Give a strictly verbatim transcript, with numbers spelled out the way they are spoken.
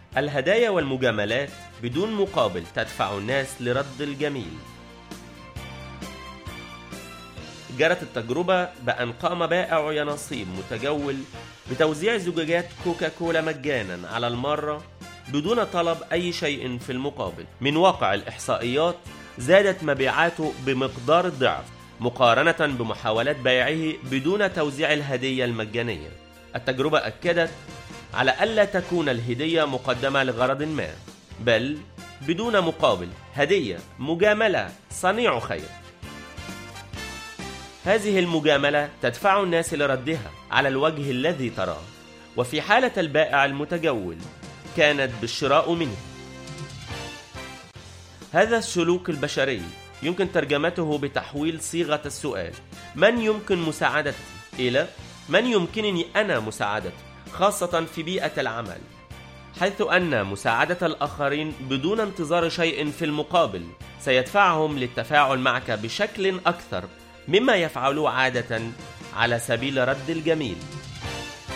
الهدايا والمجاملات بدون مقابل تدفع الناس لرد الجميل. جرت التجربة بأن قام بائع يناصيب متجول بتوزيع زجاجات كوكاكولا مجانا على المرة بدون طلب أي شيء في المقابل. من واقع الإحصائيات زادت مبيعاته بمقدار الضعف مقارنة بمحاولات بيعه بدون توزيع الهدية المجانية. التجربة أكدت على ألا تكون الهدية مقدمة لغرض ما، بل بدون مقابل، هدية، مجاملة، صنيع خير. هذه المجاملة تدفع الناس لردها على الوجه الذي تراه، وفي حالة البائع المتجول كانت بالشراء منه. هذا السلوك البشري يمكن ترجمته بتحويل صيغة السؤال من يمكن مساعدتي إلى من يمكنني أنا مساعدته، خاصة في بيئة العمل، حيث أن مساعدة الآخرين بدون انتظار شيء في المقابل سيدفعهم للتفاعل معك بشكل أكثر مما يفعلوه عادة على سبيل رد الجميل.